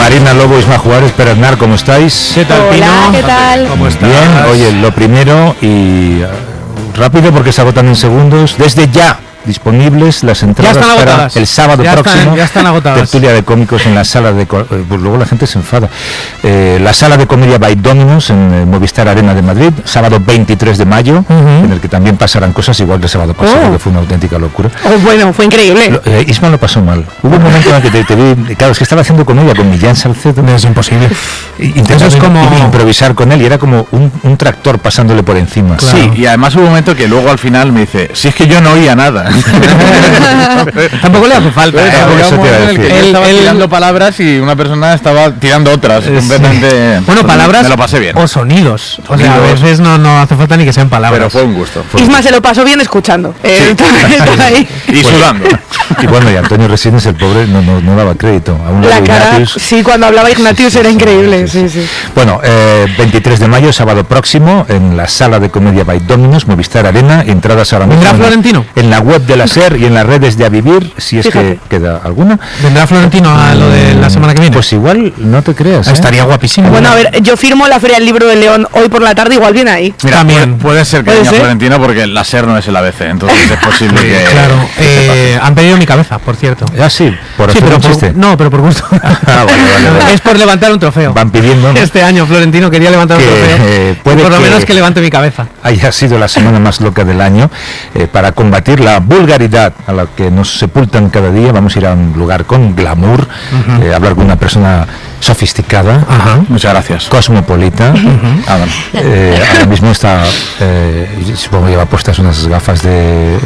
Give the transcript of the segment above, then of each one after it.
Marina Lobo, Isma Juárez, Pere Aznar, ¿cómo estáis? ¿Qué tal, Pino? Hola, ¿qué tal? ¿Cómo estás? Bien, oye, lo primero y rápido porque se agotan en segundos. Desde ya disponibles las entradas para el sábado próximo. Ya están agotadas. Tertulia de cómicos en la sala de... pues luego la gente se enfada. La sala de comedia by Dominos en Movistar Arena de Madrid, sábado 23 de mayo, en el que también pasarán cosas igual que el sábado pasado, que fue una auténtica locura. Bueno, fue increíble. Isma lo pasó mal. Hubo un momento en el que te vi... Claro, es que estaba haciendo comedia con Millán Salcedo. Es imposible. Intentando improvisar con él y era como un tractor pasándole por encima. Claro. Sí, y además hubo un momento que luego al final me dice, si es que yo no oía nada. Tampoco le hace falta. Él estaba tirando palabras y una persona estaba tirando otras. Completamente. Bueno, palabras me lo pasé bien. O sonidos. O sea, a veces no hace falta ni que sean palabras. Pero fue un gusto. Isma se lo pasó bien escuchando. Ahí. Y sudando. Y bueno, y Antonio Resines, el pobre, no daba crédito. Aún la cara, Ignatius. Sí, cuando hablaba Ignatius era increíble. Sí. Bueno, 23 de mayo, sábado próximo, en la sala de comedia by Dominos, Movistar Arena, entradas ahora mismo. ¿Vendrá Florentino? En la web de la SER y en las redes de A Vivir, si es que queda alguna. ¿Vendrá Florentino a lo de la semana que viene? Pues igual, no te creas. Estaría guapísimo. Bueno, a ver, yo firmo la Feria del Libro de León hoy por la tarde, igual viene ahí. Mira, también puede ser que venga Florentino porque la SER no es el ABC, entonces es posible que... Claro, han pedido mi cabeza, por cierto. Sí, por hacer un chiste. No, pero por gusto. Vale. Es por levantar un trofeo. Van pidiendo, ¿no? Este año Florentino quería levantar un trofeo. Por lo menos que levante mi cabeza. Haya sido la semana más loca del año. Para combatir la vulgaridad a la que nos sepultan cada día, vamos a ir a un lugar con glamour, hablar con una persona sofisticada. Muchas gracias. Cosmopolita. Ahora mismo está, supongo que lleva puestas unas gafas de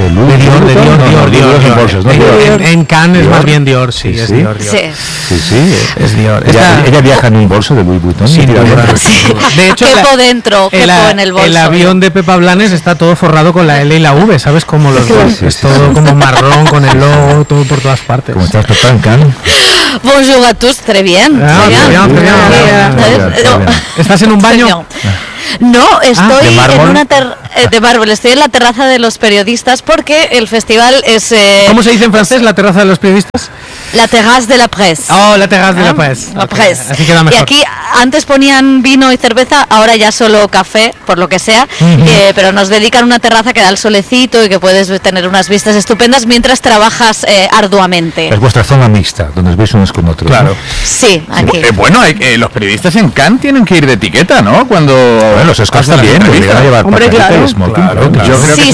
Dior. En Cannes es más bien Dior, sí, es Dior. Sí, es Dior. Ella viaja en un bolso de Louis Vuitton. Sí, de hecho, quepo dentro, quepo en el bolso. El avión de Pepa Blanes está todo forrado con la L y la V, ¿sabes? Como los dos. Es todo como marrón, con el logo, todo por todas partes. ¿Cómo estás, Pepa, en Cannes? Bonjour a tous, très bien. ¿Estás en un baño? No, estoy en una de mármol, estoy en la terraza de los periodistas porque el festival es... ¿Cómo se dice en francés la terraza de los periodistas? La terrasse de la presse. Oh, la terrasse de la presse. La presse. Así queda mejor. Y aquí antes ponían vino y cerveza, ahora ya solo café, por lo que sea, pero nos dedican una terraza que da el solecito y que puedes tener unas vistas estupendas mientras trabajas arduamente. Es vuestra zona mixta, donde os veis unos con otros. Claro. ¿No? Sí, aquí. Bueno, los periodistas en Cannes tienen que ir de etiqueta, ¿no? Cuando... Bueno, los Oscars también, hombre, claro. Yo creo que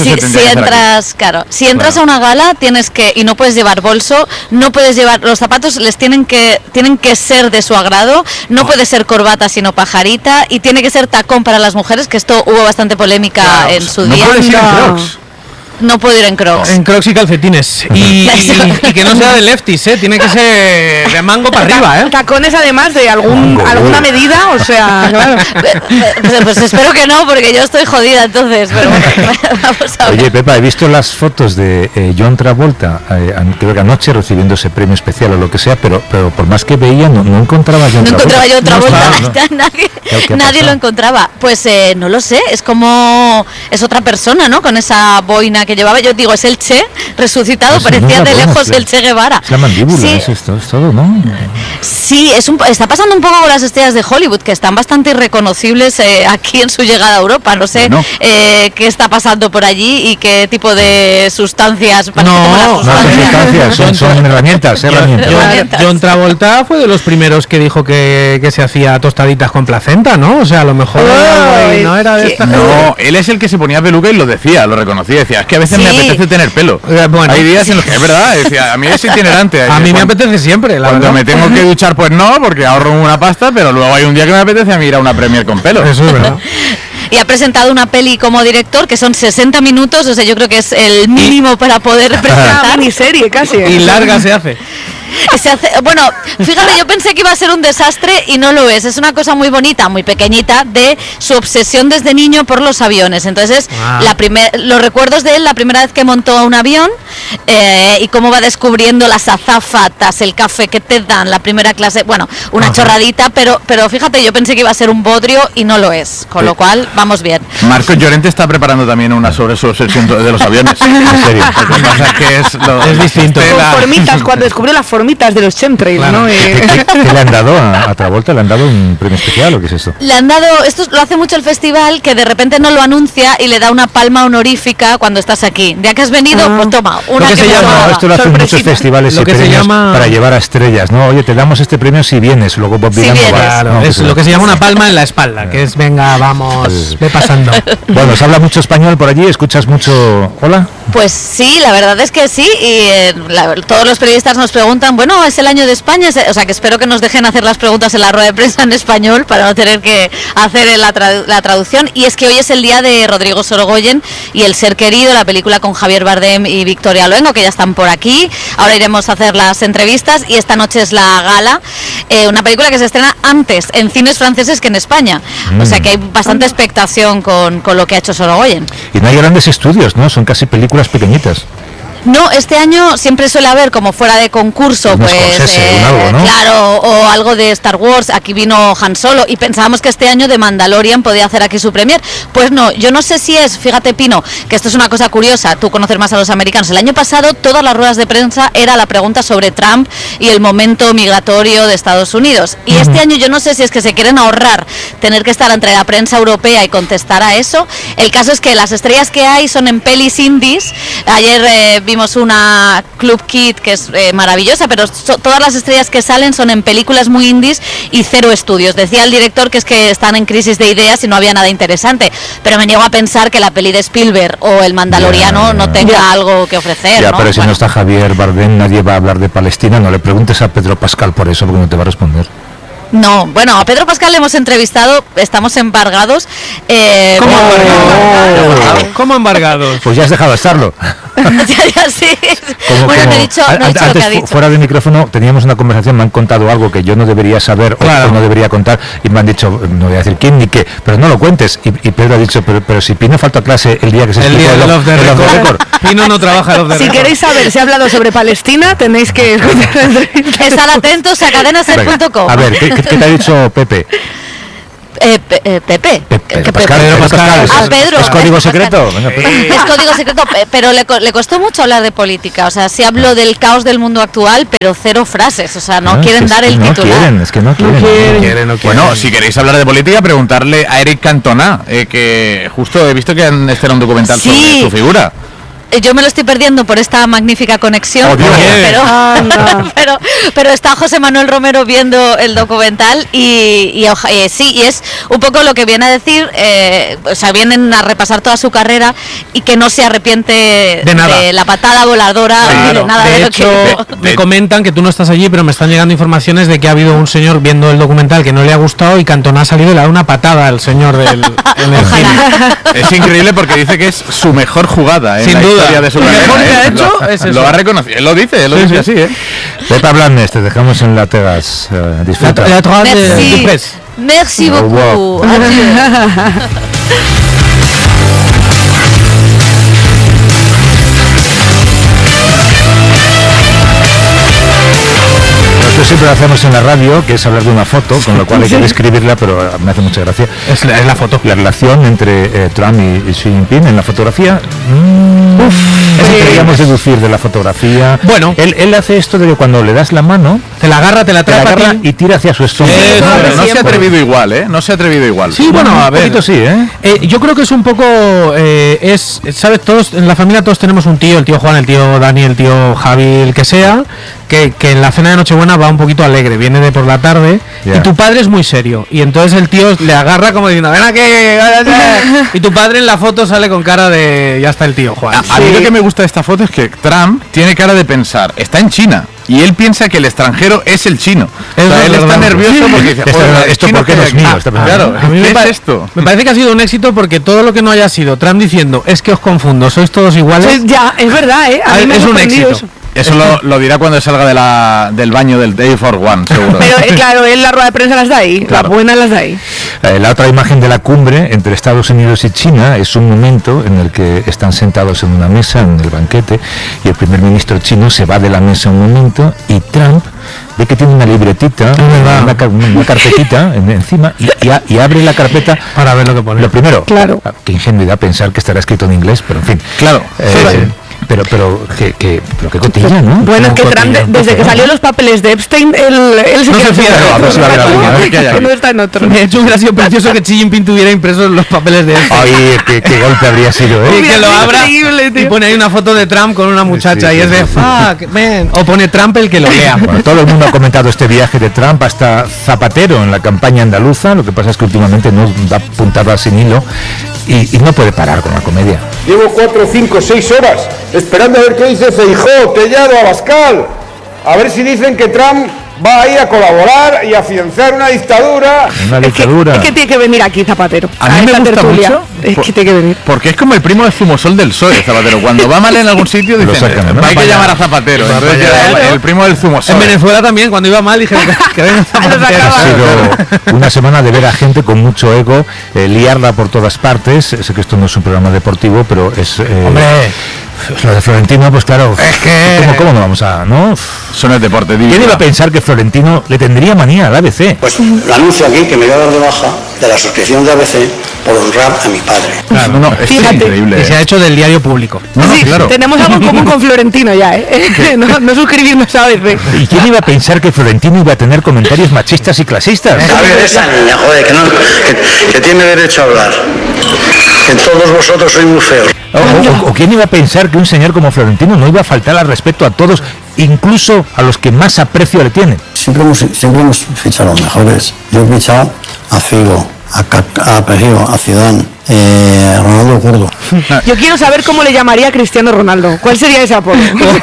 si entras a una gala tienes que, y no puedes llevar bolso, no puedes llevar los zapatos, les tienen que ser de su agrado, no puede ser corbata sino pajarita y tiene que ser tacón para las mujeres, que esto hubo bastante polémica en su día. Puedes ir en Crocs. No puedo ir en Crocs. En Crocs y calcetines. Y que no sea de lefties, tiene que ser de mango para arriba, Tacones además de alguna medida, o sea, claro. Pues espero que no, porque yo estoy jodida entonces, pero bueno, vamos a ver. Oye, Pepa, he visto las fotos de John Travolta, creo que anoche recibiendo ese premio especial o lo que sea, pero por más que veía, no encontraba a John Travolta. No encontraba John Travolta, nadie lo encontraba. Pues no lo sé, es otra persona, ¿no? Con esa boina que llevaba, yo digo, es el Che resucitado, parecía de lejos el Che Guevara. Es la mandíbula, sí. Es todo, ¿no? Sí, está pasando un poco con las estrellas de Hollywood, que están bastante irreconocibles aquí en su llegada a Europa. No sé qué está pasando por allí y qué tipo de sustancias. No son herramientas. John Travolta fue de los primeros que dijo que se hacía tostaditas con placenta, ¿no? O sea, a lo mejor no era de esta. No, él es el que se ponía peluca y lo decía, lo reconocía, decía, es que a veces me apetece tener pelo. Bueno, hay días en los que es verdad, decía, a mí es itinerante. A mí me apetece siempre, la cuando verdad. Me tengo que duchar, pues no, porque ahorro una pasta, pero luego hay un día que me apetece a mí ir a una premier con pelo. Eso es verdad. Y ha presentado una peli como director que son 60 minutos, o sea, yo creo que es el mínimo para poder presentar. Una miniserie casi. Y larga se hace. Bueno, fíjate, yo pensé que iba a ser un desastre y no lo es. Es una cosa muy bonita, muy pequeñita, de su obsesión desde niño por los aviones. Entonces, los recuerdos de él, la primera vez que montó un avión y cómo va descubriendo las azafatas, el café que te dan, la primera clase, bueno, una chorradita, pero fíjate, yo pensé que iba a ser un bodrio y no lo es, con lo cual vamos bien. Marcos Llorente está preparando también una sobre su obsesión de los aviones. En serio. Es distinto. Con formitas, cuando descubrió las formitas. formitas de los chemtrails, Claro. ¿no? ¿Qué le han dado a Travolta? ¿Le han dado un premio especial o qué es esto? Le han dado, esto lo hace mucho el festival, que de repente no lo anuncia y le da una palma honorífica cuando estás aquí. Ya que has venido, pues toma, una que se llama- No, esto lo hacen muchos festivales Lo y que se premios llama- para llevar a estrellas, ¿no? Oye, te damos este premio si vienes, luego Bob Si Dylan no vienes. va. Claro, No, es pues, lo que se llama una palma en la espalda, que es venga, vamos, ve pasando. Bueno, ¿se habla mucho español por allí? ¿Escuchas mucho? ¿Hola? Pues sí, la verdad es que sí, y todos los periodistas nos preguntan, bueno, es el año de España, o sea que espero que nos dejen hacer las preguntas en la rueda de prensa en español para no tener que hacer la traducción, y es que hoy es el día de Rodrigo Sorogoyen y El ser querido, la película con Javier Bardem y Victoria Luengo, que ya están por aquí. Ahora iremos a hacer las entrevistas y esta noche es la gala, una película que se estrena antes en cines franceses que en España, o sea que hay bastante expectación con lo que ha hecho Sorogoyen. Y no hay grandes estudios, ¿no? Son casi películas pequeñitas. No, este año siempre suele haber como fuera de concurso, Un pues Scorsese, un algo, ¿no? claro, o algo de Star Wars. Aquí vino Han Solo y pensábamos que este año de Mandalorian podía hacer aquí su premier. Pues no, yo no sé si es, fíjate Pino, que esto es una cosa curiosa, tú conoces más a los americanos. El año pasado todas las ruedas de prensa era la pregunta sobre Trump y el momento migratorio de Estados Unidos. Y este año yo no sé si es que se quieren ahorrar tener que estar entre la prensa europea y contestar a eso. El caso es que las estrellas que hay son en pelis indies. Ayer vimos una Club Kid que es maravillosa, pero todas las estrellas que salen son en películas muy indies y cero estudios. Decía el director que es que están en crisis de ideas y no había nada interesante, pero me niego a pensar que la peli de Spielberg o El Mandaloriano no tenga algo que ofrecer, Ya, ¿no? pero si Bueno. no está Javier Bardem, nadie va a hablar de Palestina. No le preguntes a Pedro Pascal por eso, porque no te va a responder. No, bueno, a Pedro Pascal le hemos entrevistado, estamos embargados. ¿Cómo embargados? ¿Cómo embargados? Pues ya has dejado de estarlo. ya sí. Bueno, no he dicho lo Antes, que ha dicho. fuera de micrófono, teníamos una conversación, me han contado algo que yo no debería saber Claro. o no debería contar, y me han dicho, no voy a decir quién ni qué, pero no lo cuentes. Y Pedro ha dicho, pero si Pino falta clase el día que se El explicó día del Off the el Off the Record. Record. Pino no trabaja el Off the Si Record. queréis saber si ha hablado sobre Palestina, tenéis que escuchar la entrevista. Estar atentos a Venga, cadenaser.com. a ver, ¿qué te ha dicho Pepe? Pepe. ¿Qué Pascal, Pepe? Pedro Pascal, Ah, ¿es- Pedro. ¿Es código Pascal. secreto? Venga, Pedro. Es código secreto, pero le costó mucho hablar de política. O sea, sí hablo del caos del mundo actual, pero cero frases. O sea, no quieren es dar que el no titular. quieren, es que no quieren. Bueno, si queréis hablar de política, preguntarle a Eric Cantona, que justo he visto que han estrenado un documental Sí. sobre su figura. Yo me lo estoy perdiendo por esta magnífica conexión, Oh, Dios. pero está José Manuel Romero viendo el documental y sí, y es un poco lo que viene a decir, o sea, vienen a repasar toda su carrera y que no se arrepiente De nada. la patada voladora, ni de nada de, De lo hecho, que... me comentan que tú no estás allí, pero me están llegando informaciones de que ha habido un señor viendo el documental que no le ha gustado y Cantona ha salido y le ha dado una patada al señor en el cine. Es increíble porque dice que es su mejor jugada en Sin la duda. historia de su Lo carrera. mejor que ha hecho Lo- es eso. Lo ha reconocido, él lo dice así, ¿eh? Pepe Blanes, te dejamos en Lategas. Disfruta. La droite de Merci, Press. merci Au revoir. beaucoup. Adieu. Nosotros siempre lo hacemos en la radio, que es hablar de una foto, con lo cual hay que describirla, pero me hace mucha gracia. Es la foto. La relación entre Trump y Xi Jinping en la fotografía. Eso queríamos deducir de la fotografía. Bueno. Él hace esto de que cuando le das la mano, Te la agarra, te la te la trae agarra para ti. y tira hacia su estómago. Eso, Pero no se ha siempre. atrevido igual, ¿eh? No se ha atrevido igual. Sí, bueno, a un ver. poquito sí, ¿eh? Yo creo que es un poco, ¿sabes? Todos, en la familia todos tenemos un tío, el tío Juan, el tío Dani, el tío Javi, el que sea, que en la cena de Nochebuena va un poquito alegre, viene de por la tarde, Ya. y tu padre es muy serio, y entonces el tío le agarra como diciendo, ven aquí, y tu padre en la foto sale con cara de, ya está el tío Juan. A mí lo que me gusta de esta foto es que Trump tiene cara de pensar, está en China, y él piensa que el extranjero es el chino. O sea, Eso es él está verdad. nervioso porque dice, Esto- "Joder, el esto chino porque que no hay es mío", aquí". está pensando. Claro, A mí ¿qué me, es esto? me parece que ha sido un éxito porque todo lo que no haya sido Trump diciendo es que os confundo, sois todos iguales, Pues ya, es verdad, ¿eh? A mí me ha es un sorprendido éxito. eso. Eso lo dirá cuando salga del baño del Day for One, seguro. Pero claro, él la rueda de prensa las da ahí, Claro. las buenas las da ahí. La otra imagen de la cumbre entre Estados Unidos y China es un momento en el que están sentados en una mesa, en el banquete, y el primer ministro chino se va de la mesa un momento y Trump ve que tiene una libretita, una carpetita encima y abre la carpeta para ver lo que pone. Lo primero, Claro. qué ingenuidad pensar que estará escrito en inglés, pero en fin. Claro, Eh, Pero qué cotilla, ¿no? Bueno, es que Trump, desde que salió los papeles de Epstein, él se No se fía, a ver si va a haber alguna, a ver qué hay ahí. no está en otro. De hecho, hubiera sido precioso que Xi Jinping tuviera impresos los papeles de él. Ay, qué golpe habría sido, Y ¿eh? que lo abra Increíble, y tío. pone ahí una foto de Trump con una muchacha Sí, y es de sí. fuck, man. O pone Trump el que lo lea. Bueno, todo el mundo ha comentado este viaje de Trump hasta Zapatero en la campaña andaluza. Lo que pasa es que últimamente no da puntadas sin hilo y no puede parar con la comedia. Llevo 4, 5, 6 horas esperando a ver qué dice Feijóo, Tellado, Abascal. A ver si dicen que Trump va a ir a colaborar y a financiar una dictadura. Una dictadura. Es que tiene que venir aquí Zapatero. A mí me esta gusta tertulia. mucho, Es que tiene que venir. Porque es como el primo del zumosol del PSOE, Zapatero. Cuando va mal en algún sitio Lo dicen, sacan, ¿no? hay que llamar a Zapatero. Entonces llega el primo del zumosol. En Venezuela también, cuando iba mal, dijeron que venga Zapatero. Ha sido una semana de ver a gente con mucho ego liarla por todas partes. Sé que esto no es un programa deportivo, pero es... Hombre, lo de Florentino, pues claro, es que... ¿cómo no vamos a...? ¿no? Eso no es deporte, digo. ¿Quién iba a pensar que Florentino le tendría manía al ABC? Pues lo anuncio aquí que me voy a dar de baja de la suscripción de ABC por honrar a mi padre. Claro, no, esto es Fíjate. increíble. Y se ha hecho del diario público. No, Sí, claro. tenemos algo en común con Florentino ya, ¿eh? No suscribirnos a veces. ¿Y quién iba a pensar que Florentino iba a tener comentarios machistas y clasistas? A ver, esa niña, joder, que tiene derecho a hablar. Que todos vosotros sois muy feos. ¿O quién iba a pensar que un señor como Florentino no iba a faltar al respeto a todos, incluso a los que más aprecio le tienen? Siempre hemos fichado a los mejores. Yo he fichado a Figo, a Pejigo, a Zidane, a Ronaldo Curdo. Yo quiero saber cómo le llamaría a Cristiano Ronaldo. ¿Cuál sería ese apodo?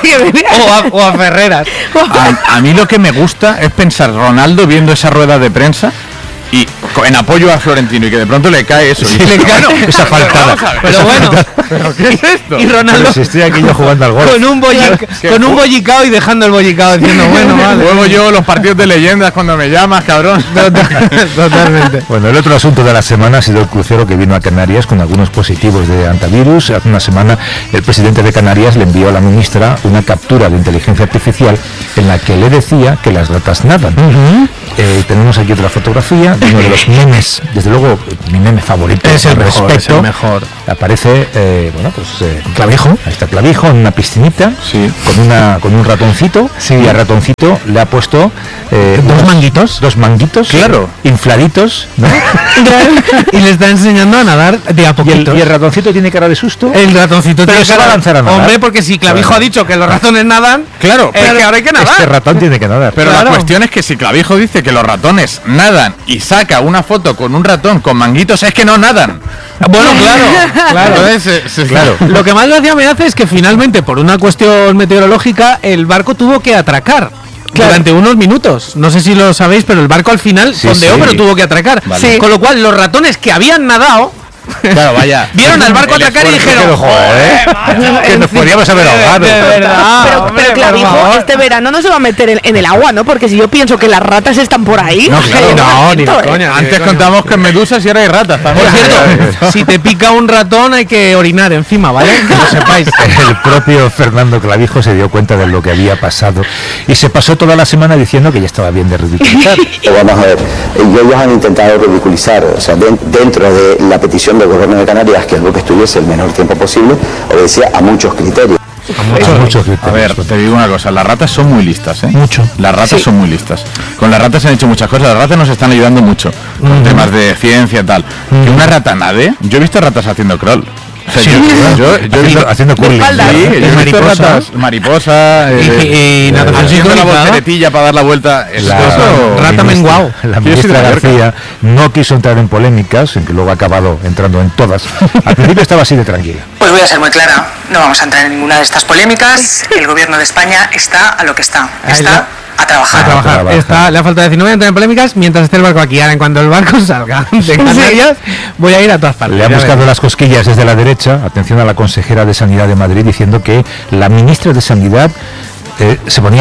O a Ferreras. A mí lo que me gusta es pensar Ronaldo viendo esa rueda de prensa y en apoyo a Florentino y que de pronto le cae eso. Sí, y le cae esa faltada. Pero bueno, ¿Pero qué es esto? y Ronaldo Pero si estoy aquí yo jugando al golf. con un bollicao y dejando el bollicao diciendo, bueno, vale. Juego yo los partidos de leyendas cuando me llamas, cabrón. Totalmente. Bueno, el otro asunto de la semana ha sido el crucero que vino a Canarias con algunos positivos de antivirus. Hace una semana el presidente de Canarias le envió a la ministra una captura de inteligencia artificial en la que le decía que las ratas nadan. Tenemos aquí otra fotografía de uno de los memes, desde luego mi meme favorito Es el al mejor, respecto. es el mejor. Aparece, Clavijo, ahí está Clavijo en una piscinita, Sí. con un ratoncito, y al ratoncito le ha puesto dos manguitos, Claro. infladitos, ¿no? Y le está enseñando a nadar de a poquito. y el ratoncito tiene cara de susto. El ratoncito Pero tiene se cara- va a lanzar a nadar. Hombre, porque si Clavijo Claro. ha dicho que los ratones nadan, Claro, es que ahora hay que nadar. Este ratón tiene que nadar. Pero Claro. la cuestión es que si Clavijo dice que los ratones nadan y saca una foto con un ratón con manguitos, es que no nadan. Bueno, claro. Entonces, Claro. Lo que más gracia me hace es que finalmente, por una cuestión meteorológica, el barco tuvo que atracar. Durante unos minutos. No sé si lo sabéis, pero el barco al final Sí, sondeó, sí. pero tuvo que atracar. Vale. Sí. Con lo cual, los ratones que habían nadado Claro, vaya. vieron al barco atracar y dijeron, que nos podríamos haber ahogado. de verdad, Pero hombre, por Clavijo, favor. este verano no se va a meter en el agua, ¿no? Porque si yo pienso que las ratas están por ahí... No, claro, yo no, me ni de meto, ¿eh? coña. Antes contamos que en medusas y ahora hay ratas también. Por cierto, si te pica un ratón hay que orinar encima, ¿vale? Que lo sepáis. El propio Fernando Clavijo se dio cuenta de lo que había pasado y se pasó toda la semana diciendo que ya estaba bien de ridiculizar. Vamos a ver, ellos han intentado ridiculizar, o sea, dentro de la petición del gobierno de Canarias, que el buque estuviese el menor tiempo posible, obedecía a muchos criterios. Muchos A criterios. ver, te digo una cosa, las ratas son muy listas, ¿eh? Mucho. Las ratas son muy listas. Con las ratas se han hecho muchas cosas, las ratas nos están ayudando mucho, con temas de ciencia y tal. Que una rata nade, yo he visto ratas haciendo crawl. O sea, Sí, yo he visto haciendo curling. espaldas. Sí, yo he visto mariposa. ratas, mariposa, Y natación haciendo la sincronizada. volteretilla para dar la vuelta. Eso, Rata menguao. La Yo he sido ministra de Mallorca. García no quiso entrar en polémicas, en que luego ha acabado entrando en todas. Al principio estaba así de tranquila. Pues voy a ser muy clara, no vamos a entrar en ninguna de estas polémicas. El gobierno de España está a lo que está, está a trabajar. A trabajar. trabajar. Está, le ha falta decir, no voy a entrar en polémicas mientras esté el barco aquí. Ahora, en cuanto el barco salga de Canarias, voy a ir a todas partes. Le ha Ya buscado verás. las cosquillas desde la derecha, atención a la consejera de Sanidad de Madrid, diciendo que la ministra de Sanidad se ponía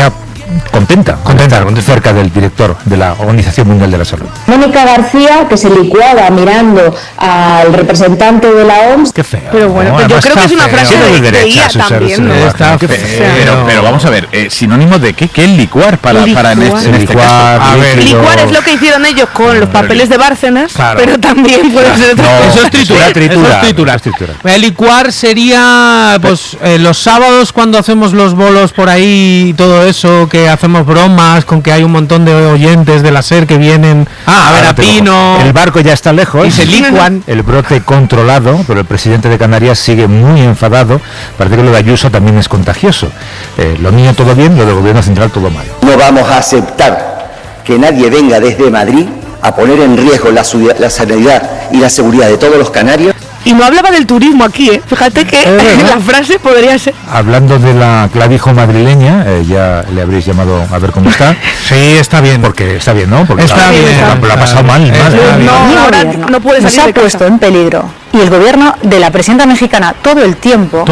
contenta cerca del director de la Organización Mundial de la Salud. Mónica García, que se licuaba mirando al representante de la OMS. Qué feo. Pero bueno, yo creo que es una frase de IA también, ¿no? Está feo. Pero vamos a ver, sinónimo de qué es licuar para en este caso. Licuar es lo que hicieron ellos con los papeles de Bárcenas, claro. pero también puede ser otra cosa. Eso es triturar. Licuar sería pues los sábados cuando hacemos los bolos por ahí y todo eso, que hacemos bromas con que hay un montón de oyentes de la SER que vienen a ver a Pino. El barco ya está lejos y se licuan. El brote controlado, pero el presidente de Canarias sigue muy enfadado. Parece que lo de Ayuso también es contagioso. Lo mío todo bien, lo del gobierno central todo mal. No vamos a aceptar que nadie venga desde Madrid a poner en riesgo la sanidad y la seguridad de todos los canarios. Y no hablaba del turismo aquí, ¿eh? Fíjate que la frase podría ser... Hablando de la clavijo madrileña, ya le habréis llamado a ver cómo está. Sí, está bien. Porque está bien, ¿no? Porque está bien. Lo ha pasado mal. Ahora no puede salir se ha de casa. puesto en peligro. Y el gobierno de la presidenta mexicana todo el tiempo.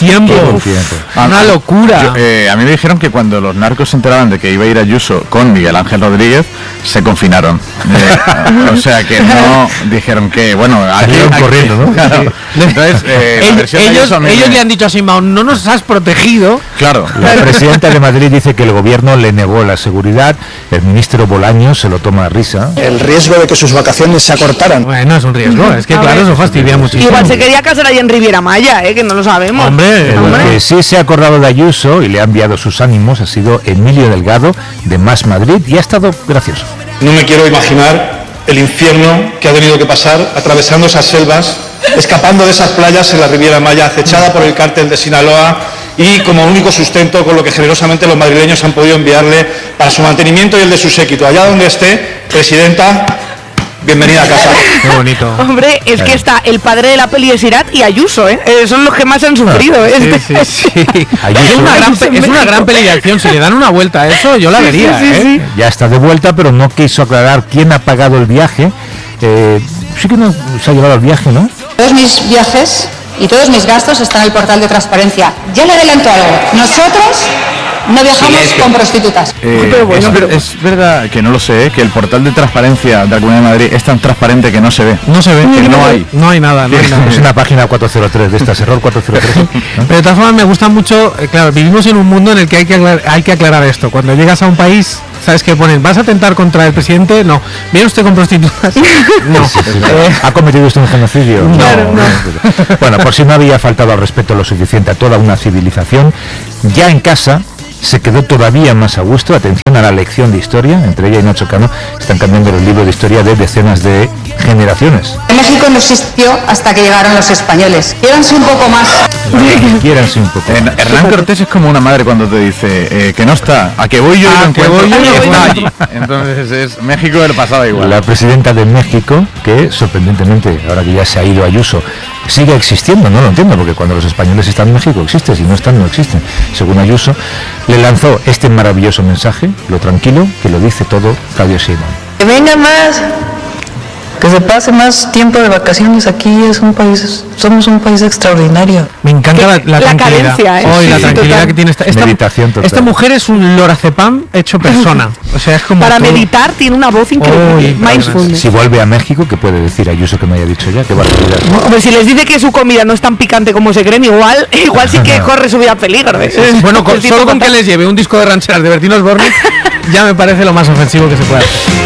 Una locura. A mí me dijeron que cuando los narcos se enteraban de que iba a ir Ayuso con Miguel Ángel Rodríguez, se confinaron. O sea que no dijeron que, bueno, aquí corriendo, ¿no? Claro. Entonces, ellos le han dicho a Simón, no nos has protegido. Claro. La presidenta de Madrid dice que el gobierno le negó la seguridad. El ministro Bolaños se lo toma a risa. El riesgo de que sus vacaciones se acortaran. Bueno, es un riesgo. Es que claro, eso fastidia muchísimo. Igual se quería casar ahí en Riviera Maya, que no lo sabemos. Hombre. El que sí se ha acordado de Ayuso y le ha enviado sus ánimos ha sido Emilio Delgado de Más Madrid y ha estado gracioso. No me quiero imaginar el infierno que ha tenido que pasar atravesando esas selvas, escapando de esas playas en la Riviera Maya, acechada por el cártel de Sinaloa y como único sustento con lo que generosamente los madrileños han podido enviarle para su mantenimiento y el de su séquito. Allá donde esté, presidenta, bienvenida a casa. Qué bonito. Hombre, es que está el padre de la peli de Sirat y Ayuso, son los que más han sufrido. Sí. Es una gran peli de acción. Si le dan una vuelta a eso, yo la vería. Ya está de vuelta, pero no quiso aclarar quién ha pagado el viaje. Sí que no se ha llevado el viaje, ¿no? Todos mis viajes y todos mis gastos están en el portal de transparencia. Ya le adelanto algo. Nosotros no viajamos con prostitutas. Es verdad que no lo sé, que el portal de transparencia de la Comunidad de Madrid es tan transparente que no se ve. No se ve. Que no hay nada. Es una página 403 de estas, error 403. ¿no? Pero de todas formas me gusta mucho, claro, vivimos en un mundo en el que hay que aclarar esto. Cuando llegas a un país, ¿sabes qué ponen? ¿Vas a atentar contra el presidente? No. ¿Viene usted con prostitutas? No. ¿Ha cometido usted un genocidio? No. Bueno, por si no había faltado al respeto lo suficiente a toda una civilización, ya en casa se quedó todavía más a gusto. Atención a la lección de historia. Entre ella y Nacho Cano están cambiando los libros de historia de decenas de generaciones. México no existió hasta que llegaron los españoles. Quiéranse un poco más. Quiéranse un poco. Hernán Cortés es como una madre cuando te dice que no está, a que voy yo y lo encuentro y está allí. Entonces es México del pasado igual. La presidenta de México, que sorprendentemente, ahora que ya se ha ido Ayuso, sigue existiendo, no lo entiendo, porque cuando los españoles están en México existe, si no están no existen. Según Ayuso, le lanzó este maravilloso mensaje, lo tranquilo, que lo dice todo Claudio Sheinbaum. Que venga más, que se pase más tiempo de vacaciones aquí, somos un país extraordinario. Me encanta la tranquilidad. Cadencia, la tranquilidad total. que tiene esta mujer es un lorazepam hecho persona. O sea, es como para todo. meditar tiene una voz increíble. Mindfulness. Si vuelve a México, ¿qué puede decir Ayuso que me haya dicho ya? ¿Qué barbaridad? Hombre, si les dice que su comida no es tan picante como se creen, igual sí que corre su vida a peligro. Bueno, solo con que les lleve un disco de rancheras de Bertín Osborne ya me parece lo más ofensivo que se puede hacer.